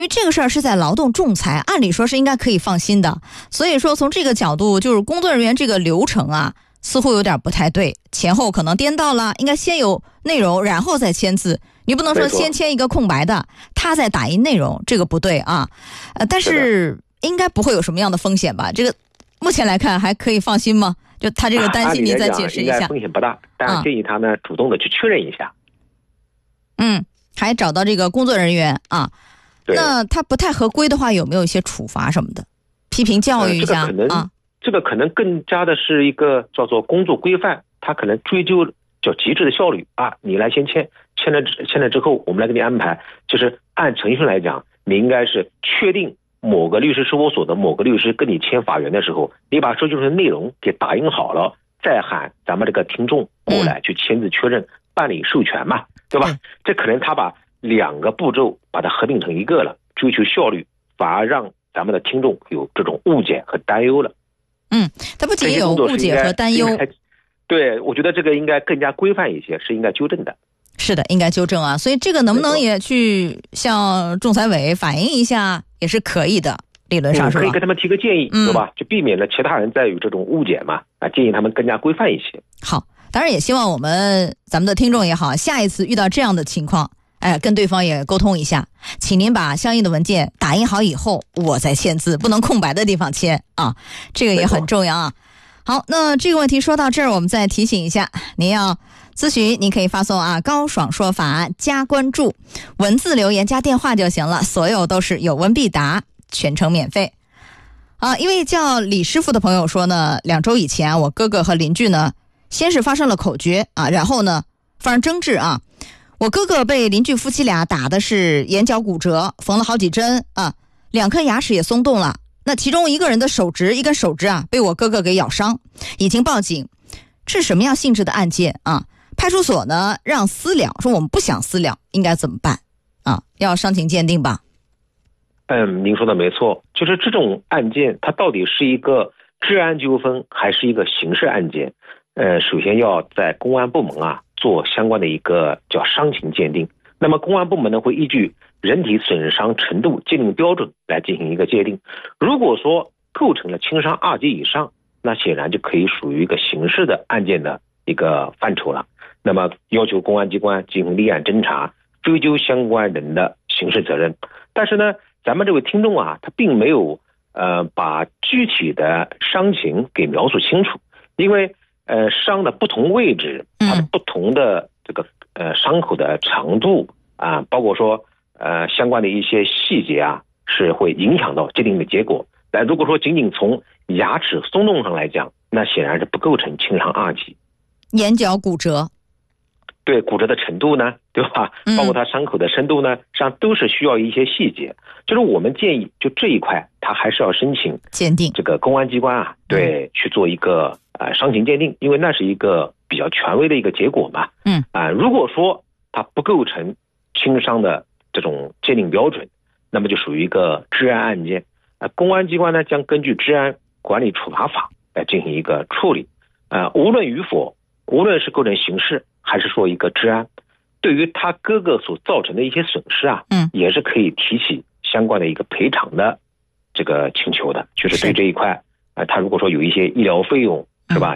因为这个事儿是在劳动仲裁，按理说是应该可以放心的。所以说从这个角度，就是工作人员这个流程啊，似乎有点不太对，前后可能颠倒了，应该先有内容然后再签字，你不能说先签一个空白的，他再打印内容，这个不对啊。但是应该不会有什么样的风险吧？这个目前来看还可以放心吗？就他这个担心，你再解释一下。 应该风险不大，但是建议他呢主动的去确认一下。 还找到这个工作人员啊。那他不太合规的话，有没有一些处罚什么的？批评教育一下这个可能更加的是一个叫做工作规范，他可能追究叫极致的效率啊，你来先签了之后，我们来给你安排，就是按程序上来讲，你应该是确定某个律师事务所的某个律师跟你签法源的时候，你把收据上的内容给打印好了，再喊咱们这个听众过来去签字确认，办理授权嘛，对吧？这可能他把2个步骤把它合并成一个了，追求效率，反而让咱们的听众有这种误解和担忧了。 他不仅有误解和担忧， 对，我觉得这个应该更加规范一些，是应该纠正的。 是的，应该纠正啊。所以这个能不能也去向仲裁委反映一下，也是可以的，理论上是吧？ 可以跟他们提个建议，对吧？就避免了其他人再有这种误解嘛。建议他们更加规范一些。 好，当然也希望咱们的听众也好，下一次遇到这样的情况，跟对方也沟通一下，请您把相应的文件打印好以后，我再签字，不能空白的地方签啊，这个也很重要啊。好，那这个问题说到这儿，我们再提醒一下，您要咨询，您可以发送高爽说法加关注，文字留言加电话就行了，所有都是有问必答，全程免费。一位叫李师傅的朋友说呢，2周以前我哥哥和邻居呢，先是发生了口角然后呢发生争执我哥哥被邻居夫妻俩打的是眼角骨折，缝了好几针2颗牙齿也松动了。那其中一个人的一根手指被我哥哥给咬伤，已经报警。这是什么样性质的案件派出所呢让私了，说我们不想私了，应该怎么办要伤情鉴定吧？ 您说的没错，就是这种案件它到底是一个治安纠纷还是一个刑事案件？首先要在公安部门做相关的一个叫伤情鉴定。那么公安部门呢会依据人体损伤程度鉴定标准来进行一个界定。如果说构成了轻伤2级以上，那显然就可以属于一个刑事的案件的一个范畴了。那么要求公安机关进行立案侦查，追究相关人的刑事责任。但是呢，咱们这位听众他并没有把具体的伤情给描述清楚，因为伤的不同位置，它的不同的这个伤口的长度包括说相关的一些细节是会影响到鉴定的结果。但如果说仅仅从牙齿松动上来讲，那显然是不构成轻伤2级。 眼角骨折， 对骨折的程度呢，对吧？包括它伤口的深度呢，实际上都是需要一些细节。就是我们建议，就这一块，它还是要申请鉴定这个公安机关对去做一个伤情鉴定，因为那是一个比较权威的一个结果嘛。如果说它不构成轻伤的这种鉴定标准，那么就属于一个治安案件。公安机关呢将根据治安管理处罚法来进行一个处理。无论与否，无论是构成刑事还是说一个治安，对于他哥哥所造成的一些损失也是可以提起相关的一个赔偿的这个请求的。就是对这一块他如果说有一些医疗费用是吧，